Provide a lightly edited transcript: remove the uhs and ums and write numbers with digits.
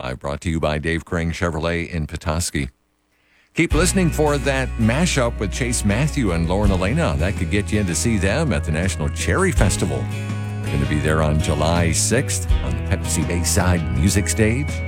Drive, brought to you by Dave Crane Chevrolet in Petoskey. Keep listening for that mashup with Chase Matthew and Lauren Elena. That could get you in to see them at the National Cherry Festival. They're going to be there on July 6th on the Pepsi Bayside Music Stage.